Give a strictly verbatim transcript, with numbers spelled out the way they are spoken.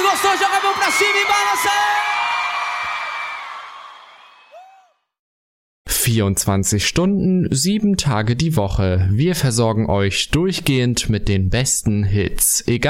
gostou, joga a mão pra cima e balança! vierundzwanzig Stunden, sieben Tage die Woche. Wir versorgen euch durchgehend mit den besten Hits. Egal